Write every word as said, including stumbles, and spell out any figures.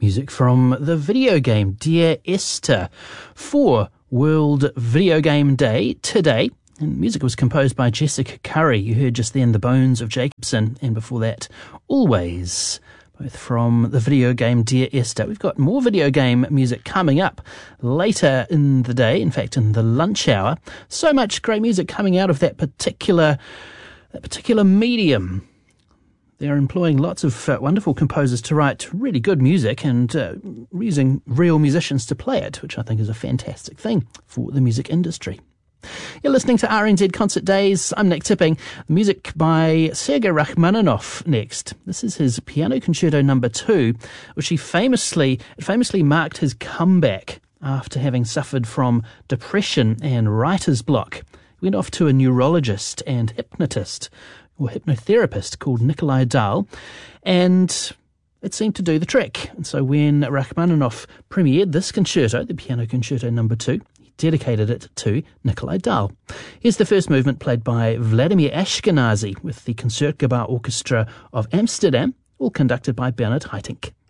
Music from the video game Dear Esther for World Video Game Day today. And music was composed by Jessica Curry. You heard just then The Bones of Jacobson, and before that, Always, both from the video game Dear Esther. We've got more video game music coming up later in the day, in fact, in the lunch hour. So much great music coming out of that particular, that particular medium. They're employing lots of uh, wonderful composers to write really good music and uh, using real musicians to play it, which I think is a fantastic thing for the music industry. You're listening to R N Z Concert Days. I'm Nick Tipping. Music by Sergei Rachmaninoff next. This is his Piano Concerto number two, which he famously, it famously marked his comeback after having suffered from depression and writer's block. He went off to a neurologist and hypnotist, or hypnotherapist called Nikolai Dahl, and it seemed to do the trick. And so when Rachmaninoff premiered this concerto, the Piano Concerto number two, he dedicated it to Nikolai Dahl. Here's the first movement played by Vladimir Ashkenazy with the Concertgebouw Orchestra of Amsterdam, all conducted by Bernard Haitink.